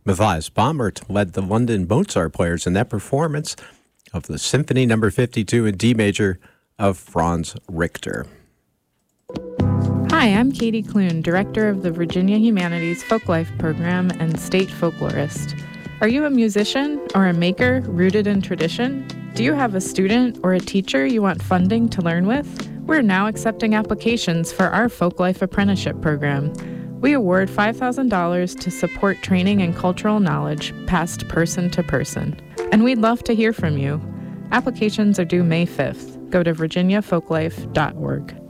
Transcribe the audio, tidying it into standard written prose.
Matthias Baumert led the London Mozart players in that performance of the Symphony No. 52 in D major of Franz Richter. Hi, I'm Katie Clune, Director of the Virginia Humanities Folklife Program and State Folklorist. Are you a musician or a maker rooted in tradition? Do you have a student or a teacher you want funding to learn with? We're now accepting applications for our Folklife Apprenticeship Program. We award $5,000 to support training and cultural knowledge passed person to person. And we'd love to hear from you. Applications are due May 5th. Go to virginiafolklife.org.